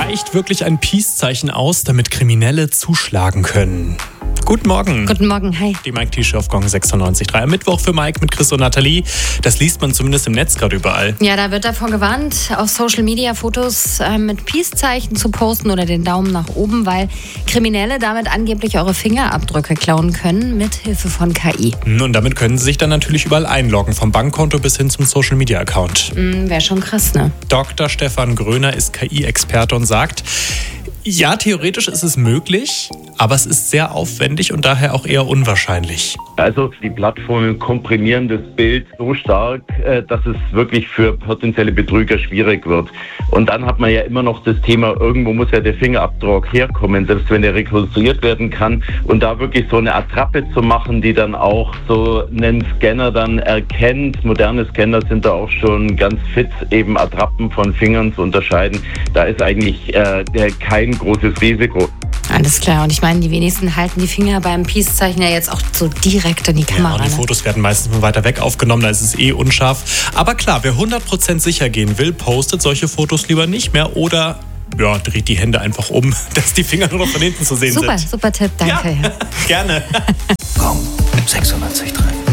Reicht wirklich ein Peace-Zeichen aus, damit Kriminelle zuschlagen können? Guten Morgen. Guten Morgen, hi. Die Mike T-Show auf Gong 96.3. Am Mittwoch für Mike mit Chris und Nathalie. Das liest man zumindest im Netz gerade überall. Ja, da wird davor gewarnt, auf Social Media Fotos mit Peace-Zeichen zu posten oder den Daumen nach oben, weil Kriminelle damit angeblich eure Fingerabdrücke klauen können, mit Hilfe von KI. Und damit können sie sich dann natürlich überall einloggen, vom Bankkonto bis hin zum Social-Media-Account. Wäre schon krass, ne? Dr. Stefan Gröner ist KI-Experte und sagt, ja, theoretisch ist es möglich, aber es ist sehr aufwendig und daher auch eher unwahrscheinlich. Also die Plattformen komprimieren das Bild so stark, dass es wirklich für potenzielle Betrüger schwierig wird. Und dann hat man ja immer noch das Thema, irgendwo muss ja der Fingerabdruck herkommen, selbst wenn der rekonstruiert werden kann. Und da wirklich so eine Attrappe zu machen, die dann auch so einen Scanner dann erkennt. Moderne Scanner sind da auch schon ganz fit, eben Attrappen von Fingern zu unterscheiden. Da ist eigentlich kein großes Risiko. Alles klar. Und ich meine, die wenigsten halten die Finger beim Peace-Zeichen ja jetzt auch so direkt in die Kamera. Ja, und die Fotos werden meistens von weiter weg aufgenommen, da ist es unscharf. Aber klar, wer 100% sicher gehen will, postet solche Fotos lieber nicht mehr oder dreht die Hände einfach um, dass die Finger nur noch von hinten zu sehen sind. Super Tipp, danke. Ja, gerne. Gong 96.3.